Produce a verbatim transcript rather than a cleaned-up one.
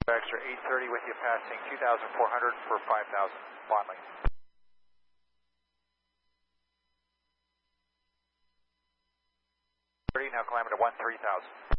Extra eight thirty with you passing two thousand four hundred for five thousand. Bondley. thirty, now climbing to one three thousand.